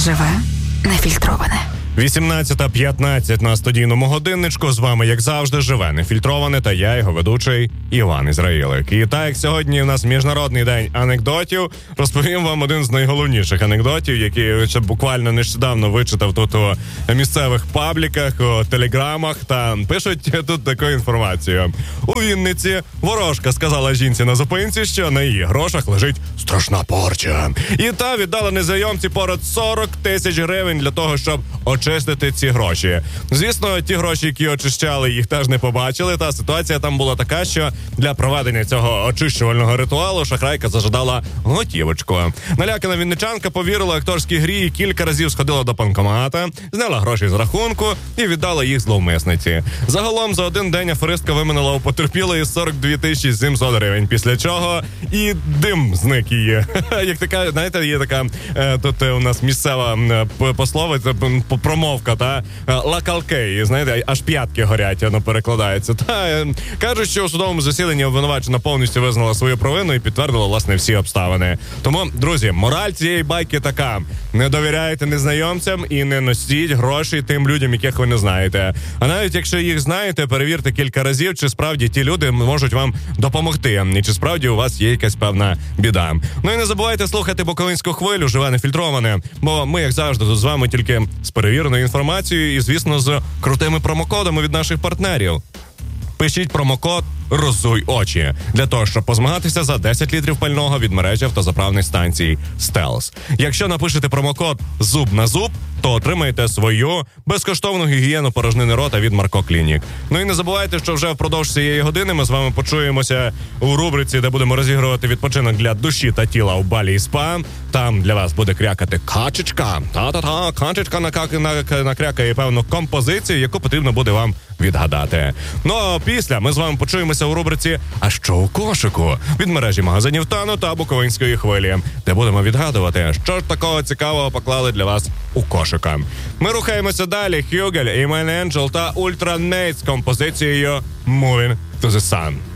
Живе нефільтроване. 18:15 на студійному годинничку. З вами, як завжди, живе нефільтроване, та я, його ведучий Іван Ізраїлик. І так, як сьогодні у нас Міжнародний день анекдотів, розповім вам один з найголовніших анекдотів, який ще буквально нещодавно вичитав тут у місцевих пабліках, у телеграмах, та пишуть тут таку інформацію. У Вінниці ворожка сказала жінці на зупинці, що на її грошах лежить страшна порча. І та віддала незнайомці понад 40 тисяч гривень для того, щоб очистити ці гроші. Звісно, ті гроші, які очищали, їх теж не побачили. Та ситуація там була така, що для проведення цього очищувального ритуалу шахрайка зажадала готівочку. Налякана вінничанка повірила акторській грі і кілька разів сходила до банкомата, зняла гроші з рахунку і віддала їх зловмисниці. Загалом за один день аферистка виманила у потерпілої 42 тисячі 700 гривень, після чого і дим зник її. Як така, знаєте, є така тут у нас місцева пословиця, промовка, та лакалкей, знаєте, аж п'ятки горять, воно перекладається. Та кажуть, що у судовому засіданні обвинувачена повністю визнала свою провину і підтвердила, власне, всі обставини. Тому, друзі, мораль цієї байки така: не довіряйте незнайомцям і не носіть гроші тим людям, яких ви не знаєте. А навіть якщо їх знаєте, перевірте кілька разів, чи справді ті люди можуть вам допомогти, і чи справді у вас є якась певна біда. Ну і не забувайте слухати Буковинську хвилю, живе нефільтроване, бо ми, як завжди, тут з вами тільки з перевіреною інформацією і, звісно, з крутими промокодами від наших партнерів. Пишіть промокод «Розуй очі» для того, щоб позмагатися за 10 літрів пального від мережі автозаправних станцій «Стелс». Якщо напишете промокод «Зуб на зуб», то отримаєте свою безкоштовну гігієну порожнини рота від Марко Клінік. Ну і не забувайте, що вже впродовж цієї години ми з вами почуємося у рубриці, де будемо розігрувати відпочинок для душі та тіла у Балі і Спа. Там для вас буде крякати качечка. Та-та-та, качечка накрякає певну композицію, яку потрібно буде вам відгадати. Ну а після ми з вами почуємося у рубриці «А що у кошику?» від мережі магазинів Тану та Буковинської хвилі, де будемо відгадувати, що ж такого цікавого поклали для вас у кошика. Ми рухаємося далі. Хюгель, Email Angel та Ultra Nate з композицією «Moving to the Sun».